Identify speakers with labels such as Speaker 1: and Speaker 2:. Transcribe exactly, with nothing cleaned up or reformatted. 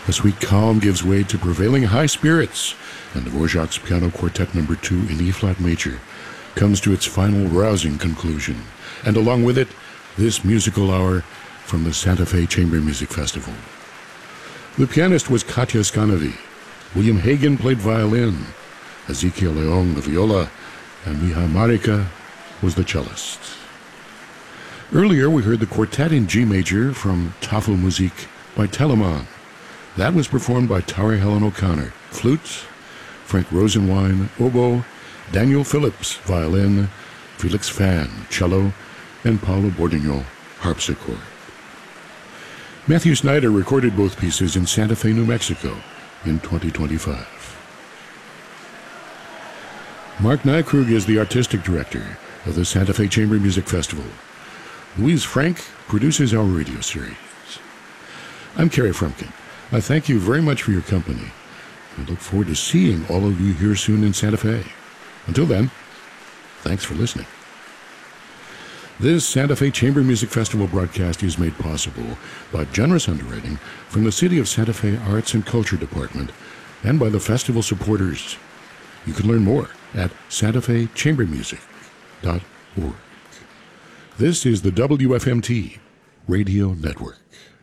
Speaker 1: A sweet calm gives way to prevailing high spirits, and Dvorak's Piano Quartet Number two in E-flat major comes to its final rousing conclusion, and along with it, this musical hour from the Santa Fe Chamber Music Festival. The pianist was Katya Skanovi. William Hagen played violin, Ezekiel Leong the viola, and Miha Marika was the cellist. Earlier, we heard the quartet in G major from Tafelmusik by Telemann. That was performed by Tara Helen O'Connor, flute, Frank Rosenwein, oboe, Daniel Phillips, violin, Felix Fan, cello, and Paulo Bourdignon, harpsichord. Matthew Snyder recorded both pieces in Santa Fe, New Mexico in twenty twenty-five. Mark Nykrug is the artistic director of the Santa Fe Chamber Music Festival. Louise Frank produces our radio series. I'm Kerry Frumkin. I thank you very much for your company. I look forward to seeing all of you here soon in Santa Fe. Until then, thanks for listening. This Santa Fe Chamber Music Festival broadcast is made possible by generous underwriting from the City of Santa Fe Arts and Culture Department and by the festival supporters. You can learn more at santa fe chamber music dot org. This is the W F M T Radio Network.